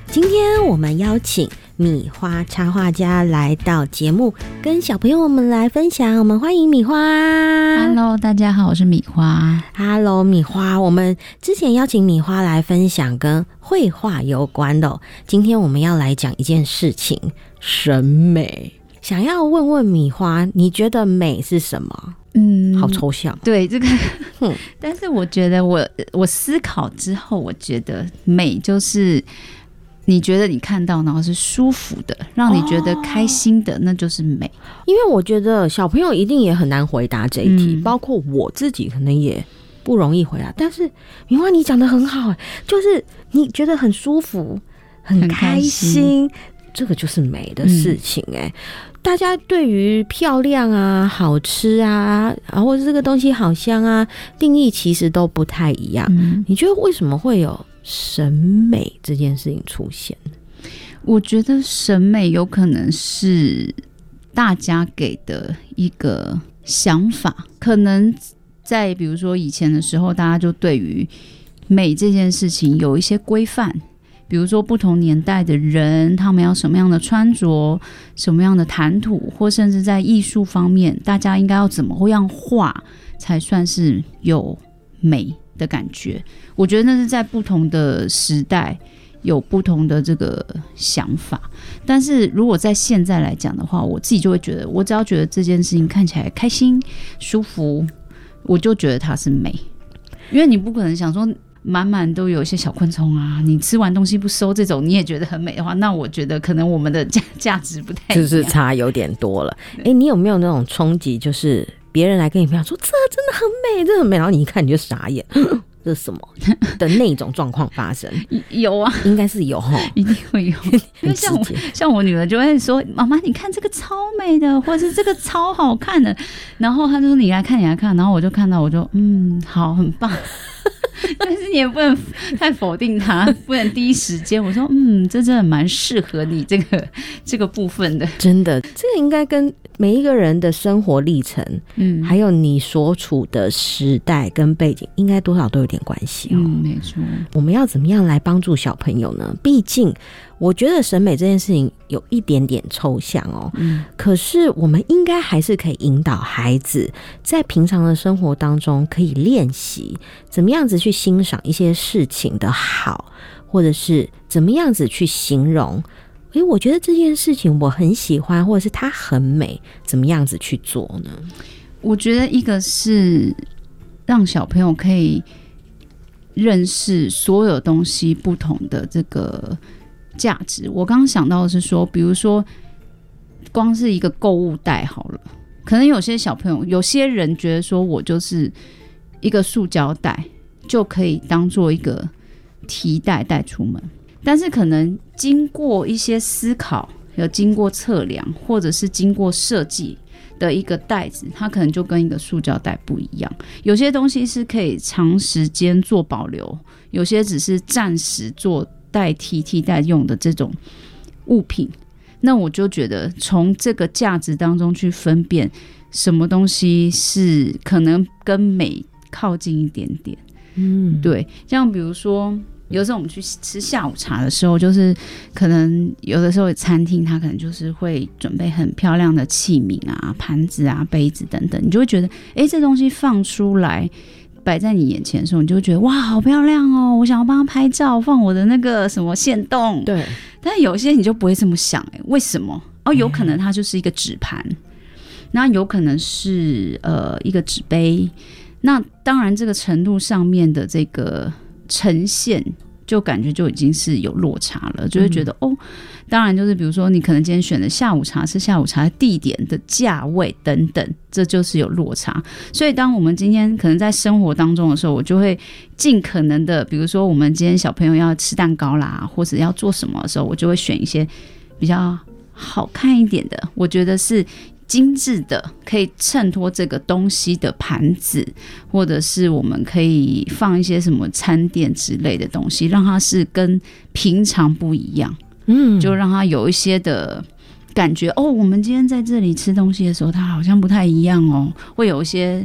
今天我们邀请米花插画家来到节目，跟小朋友们来分享。我们欢迎米花。 Hello， 大家好，我是米花。 Hello， 米花。我们之前邀请米花来分享跟绘画有关的今天我们要来讲一件事情，审美。想要问问米花，你觉得美是什么？好抽象。 对这个，但是我觉得我思考之后，我觉得美就是你觉得你看到然后是舒服的，让你觉得开心的，那就是美。 因为我觉得小朋友一定也很难回答这一题，包括我自己可能也不容易回答。但是米花你讲得很好，就是你觉得很舒服很开心，这个就是美的事情。大家对于漂亮啊、好吃啊，或者这个东西好香啊，定义其实都不太一样。你觉得为什么会有审美这件事情出现？ 我觉得审美有可能是大家给的一个想法，可能在比如说以前的时候，大家就对于美这件事情有一些规范，比如说不同年代的人他们要什么样的穿着，什么样的谈吐，或甚至在艺术方面大家应该要怎么样画才算是有美的感觉。我觉得那是在不同的时代有不同的这个想法，但是如果在现在来讲的话，我自己就会觉得，我只要觉得这件事情看起来开心舒服，我就觉得它是美。因为你不可能想说满满都有一些小昆虫啊，你吃完东西不收这种你也觉得很美的话，那我觉得可能我们的价值不太一样， 就是差有点多了。你有没有那种冲击，就是别人来跟你分享说这真的很美，这很美，然后你一看你就傻眼这是什么的那种状况发生？ 有啊， 应该是有一定会有。因为像我女儿就会说，妈妈你看这个超美的，或者是这个超好看的，然后她就说你来看，然后我就看到我就好，很棒。但是你也不能太否定它，不能第一时间我说这真的蛮适合你这个部分的。 真的，这个应该跟每一个人的生活历程还有你所处的时代跟背景应该多少都有点关系没错。 我们要怎么样来帮助小朋友呢？毕竟我觉得审美这件事情有一点点抽象可是我们应该还是可以引导孩子在平常的生活当中可以练习怎么样子去欣赏一些事情的好，或者是怎么样子去形容我觉得这件事情我很喜欢，或者是它很美，怎么样子去做呢？ 我觉得一个是让小朋友可以认识所有东西不同的这个价值。我刚刚想到的是说，比如说光是一个购物袋好了，可能有些小朋友有些人觉得说我就是一个塑胶袋就可以当做一个提袋带出门，但是可能经过一些思考，有经过测量，或者是经过设计的一个袋子，它可能就跟一个塑胶袋不一样。有些东西是可以长时间做保留，有些只是暂时做代替替代用的这种物品。那我就觉得从这个价值当中去分辨什么东西是可能跟美靠近一点点。对，像比如说有时候我们去吃下午茶的时候，就是可能有的时候餐厅它可能就是会准备很漂亮的器皿啊、盘子啊、杯子等等，你就会觉得这东西放出来摆在你眼前的时候，你就会觉得哇好漂亮哦，我想要帮他拍照放我的那个什么限动。对，但是有些你就不会这么想为什么？有可能它就是一个纸盘，那有可能是一个纸杯，那当然这个程度上面的这个呈现就感觉就已经是有落差了，就会觉得当然就是比如说你可能今天选的下午茶是下午茶的地点的价位等等，这就是有落差。所以当我们今天可能在生活当中的时候，我就会尽可能的，比如说我们今天小朋友要吃蛋糕啦，或者要做什么的时候，我就会选一些比较好看一点的，我觉得是精致的，可以衬托这个东西的盘子，或者是我们可以放一些什么餐垫之类的东西，让它是跟平常不一样，就让它有一些的感觉我们今天在这里吃东西的时候它好像不太一样会有一些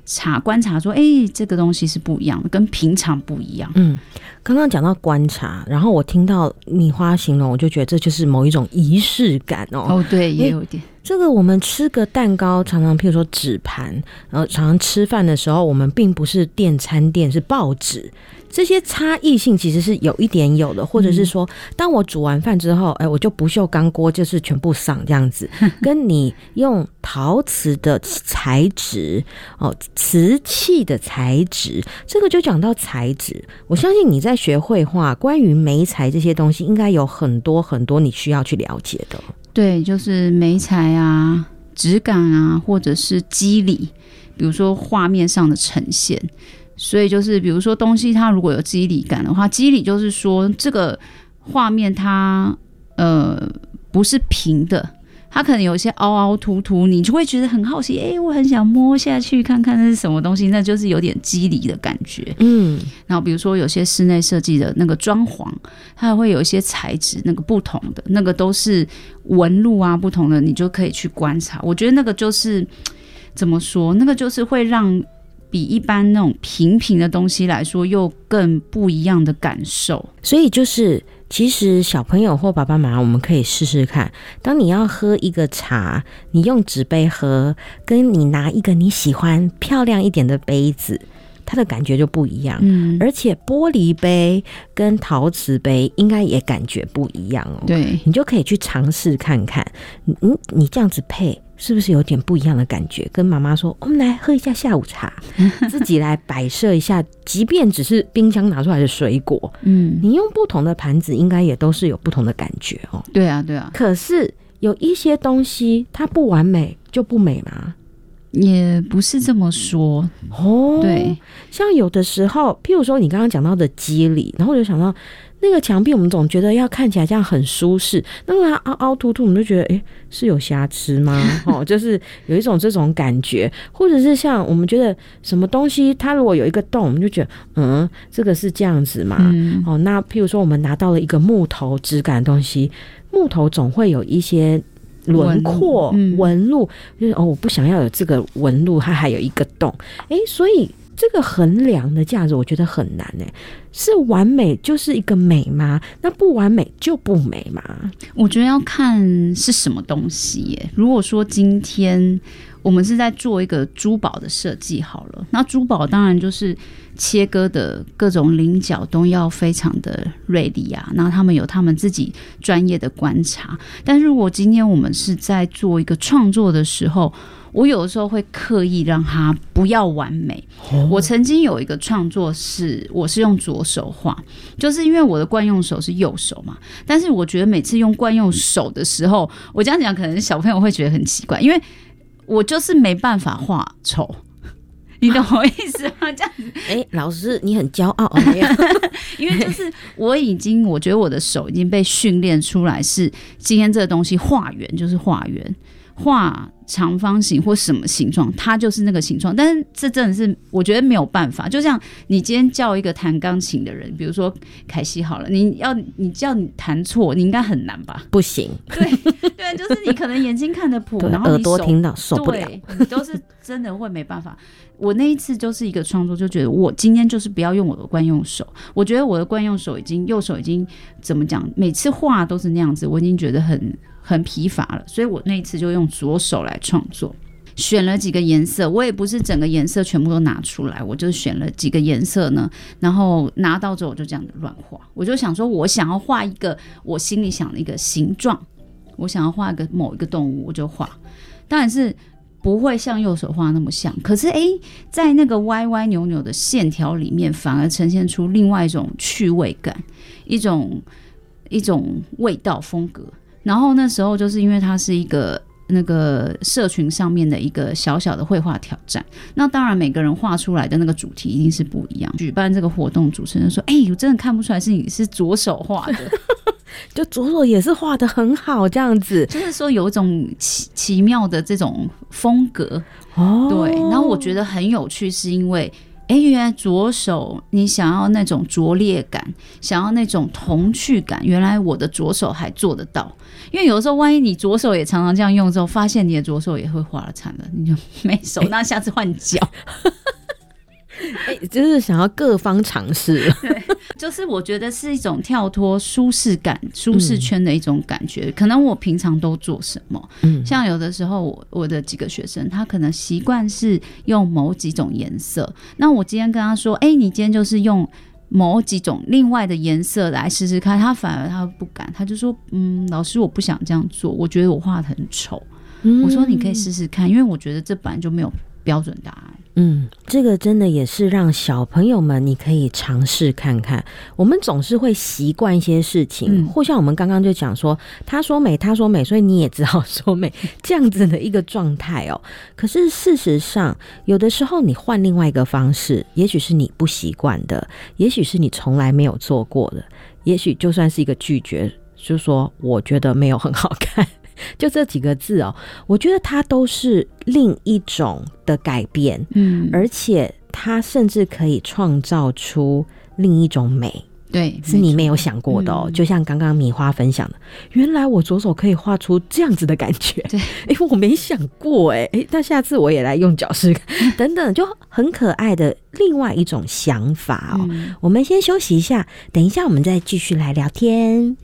观察说，这个东西是不一样的，跟平常不一样。 刚刚讲到观察，然后我听到米花形容，我就觉得这就是某一种仪式感哦。 对，也有点。 这个我们吃个蛋糕，常常譬如说纸盘，然后常常吃饭的时候，我们并不是垫餐垫，是报纸。这些差异性其实是有一点有的，或者是说，当我煮完饭之后，我就不锈钢锅就是全部上这样子，跟你用陶瓷的材质瓷器的材质，这个就讲到材质。我相信你在学绘画，关于媒材这些东西，应该有很多很多你需要去了解的。 对，就是媒材啊、质感啊，或者是肌理，比如说画面上的呈现。所以就是比如说东西它如果有肌理感的话，肌理就是说这个画面它不是平的，它可能有一些凹凹凸凸，你就会觉得很好奇，我很想摸下去看看那是什么东西，那就是有点肌理的感觉。然后比如说有些室内设计的那个装潢，它还会有一些材质那个不同的，那个都是纹路啊不同的，你就可以去观察。我觉得那个就是怎么说，那个就是会让比一般那种平的东西来说又更不一样的感受。 所以就是其实小朋友或爸爸妈妈我们可以试试看，当你要喝一个茶，你用纸杯喝，跟你拿一个你喜欢漂亮一点的杯子，它的感觉就不一样。而且玻璃杯跟陶瓷杯应该也感觉不一样哦。 对， 你就可以去尝试看看，你这样子配是不是有点不一样的感觉？跟妈妈说，我们来喝一下下午茶，自己来摆设一下，即便只是冰箱拿出来的水果，你用不同的盘子，应该也都是有不同的感觉哦。 对啊，对啊。 可是有一些东西它不完美就不美吗？ 也不是这么说哦。 对， 像有的时候，譬如说你刚刚讲到的肌理，然后我就想到那个墙壁，我们总觉得要看起来这样很舒适，那么它凹凹凸凸，我们就觉得是有瑕疵吗？就是有一种这种感觉，或者是像我们觉得什么东西它如果有一个洞，我们就觉得这个是这样子嘛。那譬如说我们拿到了一个木头质感的东西，木头总会有一些轮廓纹路，就是我不想要有这个纹路，它还有一个洞，所以这个衡量的价值我觉得很难是完美就是一个美吗？那不完美就不美吗？ 我觉得要看是什么东西耶。如果说今天我们是在做一个珠宝的设计好了，那珠宝当然就是切割的各种棱角都要非常的锐利啊，然后他们有他们自己专业的观察。但是如果今天我们是在做一个创作的时候，我有的时候会刻意让它不要完美。我曾经有一个创作我是用左手画，就是因为我的惯用手是右手嘛，但是我觉得每次用惯用手的时候，我这样讲可能小朋友会觉得很奇怪，因为我就是没办法画丑，你懂我意思吗？这样子， 老师你很骄傲因为就是我觉得我的手已经被训练出来，是今天这个东西画圆就是画圆，画长方形或什么形状，它就是那个形状。但是这真的是我觉得没有办法。就像你今天叫一个弹钢琴的人，比如说凯西好了，你叫你弹错，你应该很难吧？ 不行。 对，就是你可能眼睛看的谱，然后你耳朵听到受不了， 你都是真的会没办法。我那一次就是一个创作，就觉得我今天就是不要用我的惯用手。我觉得我的惯用手右手已经怎么讲，每次画都是那样子，我已经觉得很疲乏了，所以我那一次就用左手来创作，选了几个颜色，我也不是整个颜色全部都拿出来，我就选了几个颜色呢，然后拿到之后我就这样子乱画，我就想说我想要画一个我心里想的一个形状，我想要画某一个动物，我就画，当然是不会像右手画那么像，可是在那个歪歪扭扭的线条里面，反而呈现出另外一种趣味感，一种味道风格。然后那时候就是因为它是一个那个社群上面的一个小小的绘画挑战，那当然每个人画出来的那个主题一定是不一样。举办这个活动主持人说我真的看不出来是你是左手画的就左手也是画得很好，这样子就是说有一种奇妙的这种风格对。然后我觉得很有趣是因为原来左手你想要那种拙劣感，想要那种童趣感，原来我的左手还做得到。因为有的时候万一你左手也常常这样用之后，发现你的左手也会花了惨了，你就没手，那下次换脚。 就是想要各方尝试。 对，就是我觉得是一种跳脱舒适感、舒适圈的一种感觉。可能我平常都做什么，像有的时候我的几个学生，他可能习惯是用某几种颜色，那我今天跟他说，你今天就是用某几种另外的颜色来试试看，他反而他不敢，他就说，老师我不想这样做，我觉得我画得很丑。我说你可以试试看，因为我觉得这本来就没有标准答案。 这个真的也是让小朋友们你可以尝试看看。我们总是会习惯一些事情，或像我们刚刚就讲说，他说美，他说美，所以你也只好说美，这样子的一个状态哦。可是事实上，有的时候你换另外一个方式，也许是你不习惯的，也许是你从来没有做过的，也许就算是一个拒绝，就说我觉得没有很好看。就这几个字哦，我觉得它都是另一种的改变，而且它甚至可以创造出另一种美， 对， 是你没有想过的哦。就像刚刚米花分享的，原来我左手可以画出这样子的感觉，对，我没想过，那下次我也来用脚试看，等等，就很可爱的另外一种想法哦。我们先休息一下，等一下我们再继续来聊天。